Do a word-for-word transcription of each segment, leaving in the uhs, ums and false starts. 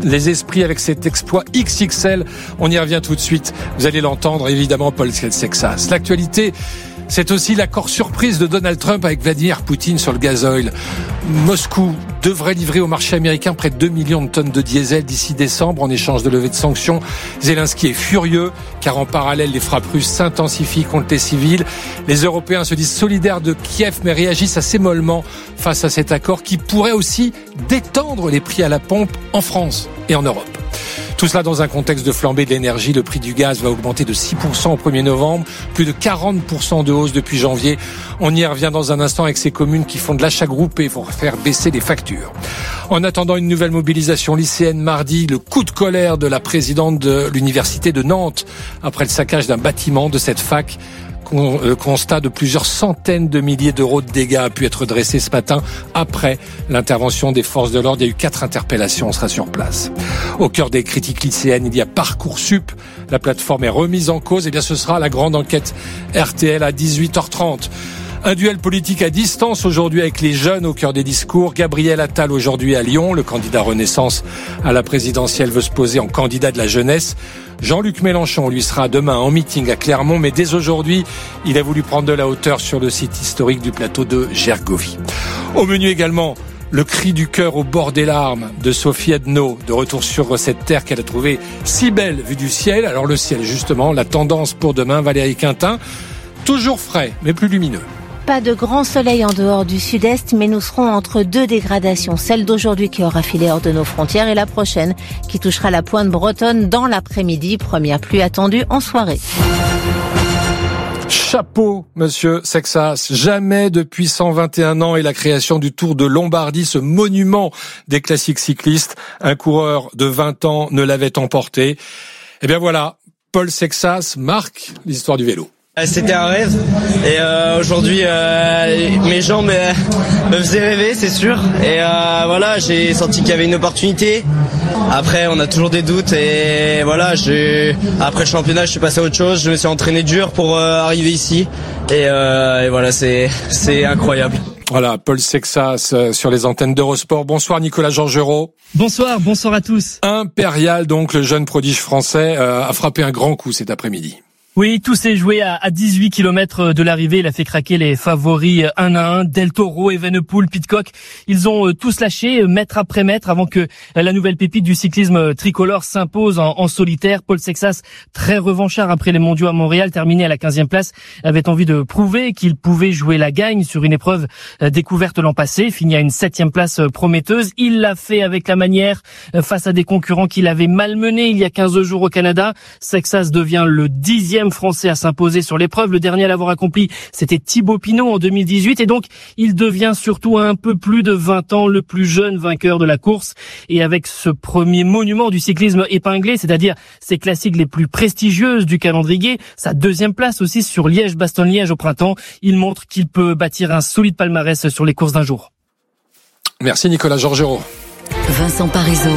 les esprits avec cet exploit X X L. On y revient tout de suite. Vous allez l'entendre, évidemment, Paul Sexas. L'actualité, c'est aussi l'accord surprise de Donald Trump avec Vladimir Poutine sur le gazoil. Moscou devrait livrer au marché américain près de deux millions de tonnes de diesel d'ici décembre en échange de levée de sanctions. Zelensky est furieux car en parallèle, les frappes russes s'intensifient contre les civils. Les Européens se disent solidaires de Kiev mais réagissent assez mollement face à cet accord qui pourrait aussi détendre les prix à la pompe en France et en Europe. Tout cela dans un contexte de flambée de l'énergie. Le prix du gaz va augmenter de six pour cent au premier novembre, plus de quarante pour cent de hausse depuis janvier. On y revient dans un instant avec ces communes qui font de l'achat groupé pour faire baisser les factures. En attendant une nouvelle mobilisation lycéenne mardi, le coup de colère de la présidente de l'université de Nantes après le saccage d'un bâtiment de cette fac. Le constat de plusieurs centaines de milliers d'euros de dégâts a pu être dressé ce matin après l'intervention des forces de l'ordre. Il y a eu quatre interpellations, on sera sur place. Au cœur des critiques lycéennes, il y a Parcoursup. La plateforme est remise en cause. Et bien, ce sera la grande enquête R T L à dix-huit heures trente. Un duel politique à distance aujourd'hui avec les jeunes au cœur des discours. Gabriel Attal aujourd'hui à Lyon. Le candidat Renaissance à la présidentielle veut se poser en candidat de la jeunesse. Jean-Luc Mélenchon, lui, sera demain en meeting à Clermont, mais dès aujourd'hui, il a voulu prendre de la hauteur sur le site historique du plateau de Gergovie. Au menu également, le cri du cœur au bord des larmes de Sophie Edno, de retour sur cette terre qu'elle a trouvée si belle vue du ciel. Alors le ciel, justement, la tendance pour demain, Valérie Quintin, toujours frais, mais plus lumineux. Pas de grand soleil en dehors du sud-est, mais nous serons entre deux dégradations. Celle d'aujourd'hui qui aura filé hors de nos frontières et la prochaine qui touchera la pointe bretonne dans l'après-midi. Première pluie attendue en soirée. Chapeau, monsieur Sexas. Jamais depuis cent vingt et un ans et la création du Tour de Lombardie, ce monument des classiques cyclistes, un coureur de vingt ans ne l'avait emporté. Eh bien voilà, Paul Sexas marque l'histoire du vélo. C'était un rêve et euh, aujourd'hui euh, mes jambes euh, me faisaient rêver, c'est sûr, et euh, voilà, j'ai senti qu'il y avait une opportunité. Après on a toujours des doutes et voilà, j'ai... après le championnat je suis passé à autre chose, je me suis entraîné dur pour euh, arriver ici et, euh, et voilà, c'est, c'est incroyable. Voilà, Paul Sexas euh, sur les antennes d'Eurosport. Bonsoir Nicolas Georgerot. Bonsoir, bonsoir à tous. Impérial, donc le jeune prodige français euh, a frappé un grand coup cet après-midi. Oui, tout s'est joué à dix-huit kilomètres de l'arrivée. Il a fait craquer les favoris un à un. Del Toro, Evenepoel, Pidcock. Ils ont tous lâché mètre après mètre avant que la nouvelle pépite du cyclisme tricolore s'impose en, en solitaire. Paul Sexas, très revanchard après les mondiaux à Montréal, terminé à la quinzième place, avait envie de prouver qu'il pouvait jouer la gagne sur une épreuve découverte l'an passé. Fini à une septième place prometteuse. Il l'a fait avec la manière face à des concurrents qu'il avait malmenés il y a quinze jours au Canada. Sexas devient le dixième français à s'imposer sur l'épreuve. Le dernier à l'avoir accompli, c'était Thibaut Pinot en deux mille dix-huit, et donc il devient surtout à un peu plus de vingt ans le plus jeune vainqueur de la course. Et avec ce premier monument du cyclisme épinglé, c'est-à-dire ces classiques les plus prestigieuses du calendrier, sa deuxième place aussi sur Liège-Bastogne-Liège au printemps, il montre qu'il peut bâtir un solide palmarès sur les courses d'un jour. Merci Nicolas Georgerot. Vincent Parisot.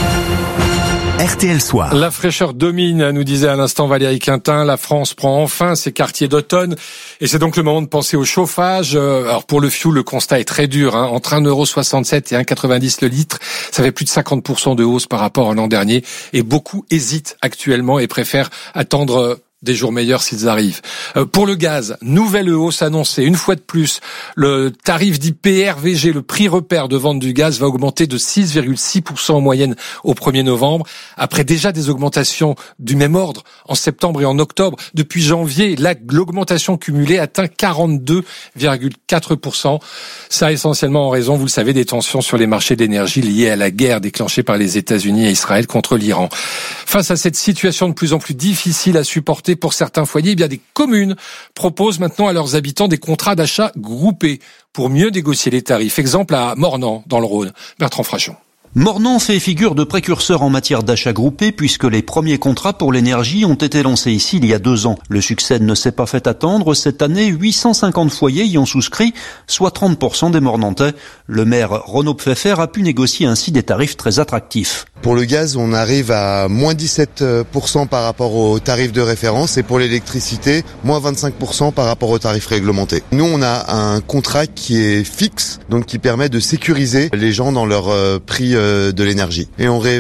R T L Soir. La fraîcheur domine, nous disait à l'instant Valérie Quintin. La France prend enfin ses quartiers d'automne et c'est donc le moment de penser au chauffage. Alors pour le fioul, le constat est très dur, hein. Entre un euro soixante-sept et un euro quatre-vingt-dix le litre, ça fait plus de cinquante pour cent de hausse par rapport à l'an dernier et beaucoup hésitent actuellement et préfèrent attendre des jours meilleurs s'ils arrivent. Euh, pour le gaz, nouvelle hausse annoncée. Une fois de plus, le tarif dit P R V G, le prix repère de vente du gaz, va augmenter de six virgule six pour cent en moyenne au premier novembre. Après déjà des augmentations du même ordre en septembre et en octobre. Depuis janvier, la, l'augmentation cumulée atteint quarante-deux virgule quatre pour cent. Ça essentiellement en raison, vous le savez, des tensions sur les marchés d'énergie liées à la guerre déclenchée par les États-Unis et Israël contre l'Iran. Face à cette situation de plus en plus difficile à supporter pour certains foyers, eh bien des communes proposent maintenant à leurs habitants des contrats d'achat groupés pour mieux négocier les tarifs. Exemple à Mornan, dans le Rhône. Bertrand Frachon. Mornan fait figure de précurseur en matière d'achat groupé puisque les premiers contrats pour l'énergie ont été lancés ici il y a deux ans. Le succès ne s'est pas fait attendre. Cette année, huit cent cinquante foyers y ont souscrit, soit trente pour cent des Mornantais. Le maire Renaud Pfeffer a pu négocier ainsi des tarifs très attractifs. Pour le gaz, on arrive à moins dix-sept pour cent par rapport aux tarifs de référence et pour l'électricité, moins vingt-cinq pour cent par rapport aux tarifs réglementés. Nous, on a un contrat qui est fixe, donc qui permet de sécuriser les gens dans leur prix de l'énergie. Et on